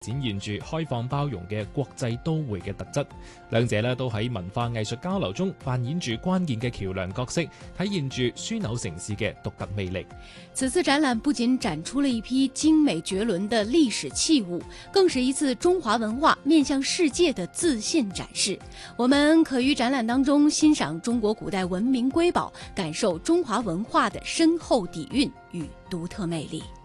展現住開放包容嘅國際都會嘅特質，兩者咧都喺文化藝術交流中扮演住關鍵嘅橋梁角色，體現住樞紐城市嘅獨特魅力。 此次展覽不僅展出了一批精美絕倫的歷史器物，更是一次中華文化面向世界的自信展示。我們可於展覽當中欣賞中國古代文明瑰寶，感受中華文化的深厚底蘊與獨特魅力。